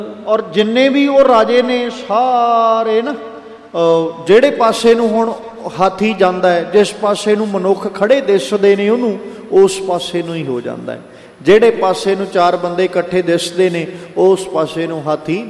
ਔਰ ਜਿੰਨੇ ਵੀ ਉਹ ਰਾਜੇ ਨੇ ਸਾਰੇ ਨਾ ਜਿਹੜੇ ਪਾਸੇ ਨੂੰ ਹੁਣ ਹਾਥੀ ਜਾਂਦਾ ਹੈ, ਜਿਸ ਪਾਸੇ ਨੂੰ ਮਨੁੱਖ ਖੜੇ ਦਿਸਦੇ ਨੇ ਉਹਨੂੰ ਉਸ ਪਾਸੇ ਨੂੰ ਹੀ ਹੋ ਜਾਂਦਾ ਹੈ। ਜਿਹੜੇ ਪਾਸੇ ਨੂੰ ਚਾਰ ਬੰਦੇ ਇਕੱਠੇ ਦਿਸਦੇ ਨੇ ਉਸ ਪਾਸੇ ਨੂੰ ਹਾਥੀ